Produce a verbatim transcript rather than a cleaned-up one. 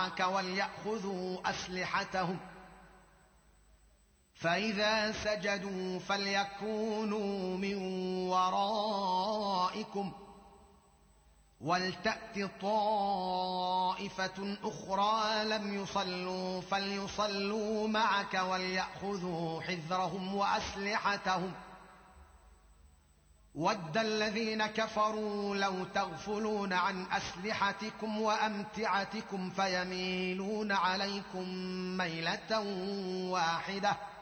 معك وليأخذوا أسلحتهم، فإذا سجدوا فليكونوا من ورائكم ولتأت طائفة أخرى لم يصلوا فليصلوا معك وليأخذوا حذرهم وأسلحتهم. ود الذين كفروا لو تغفلون عن أسلحتكم وأمتعتكم فيميلون عليكم ميلة واحدة